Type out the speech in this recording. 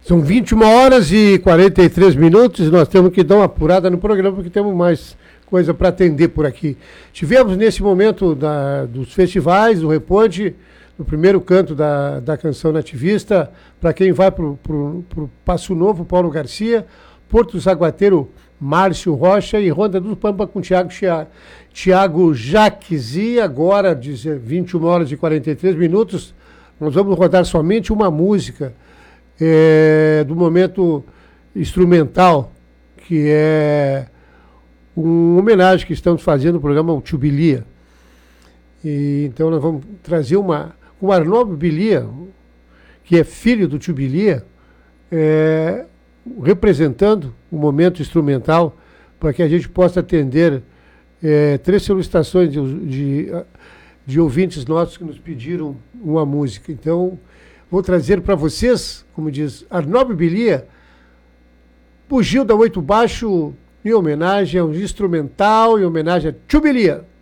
São 21h43, nós temos que dar uma apurada no programa, porque temos mais coisa para atender por aqui. Tivemos nesse momento dos festivais, do Reponte, no primeiro canto da canção nativista, para quem vai para o Passo Novo, Paulo Garcia, Porto Zaguateiro, Márcio Rocha e Ronda do Pampa com Tiago Jaques. E agora, 21h43, nós vamos rodar somente uma música do momento instrumental, que é uma homenagem que estamos fazendo no programa ao Tio Bilia. E então nós vamos trazer o Arnaldo Bilia, que é filho do Tio Bilia, representando o momento instrumental, para que a gente possa atender 3 solicitações de ouvintes nossos que nos pediram uma música. Então, vou trazer para vocês, como diz Arnaldo Bilia, Bugio da Oito Baixo, em homenagem ao instrumental, em homenagem a Tio Bilia.